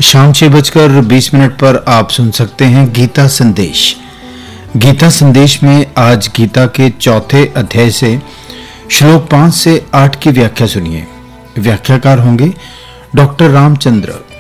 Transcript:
शाम 6:20 पर आप सुन सकते हैं गीता संदेश। गीता संदेश में आज गीता के चौथे अध्याय से श्लोक 5 से 8 की व्याख्या सुनिए। व्याख्याकार होंगे डॉक्टर रामचंद्र।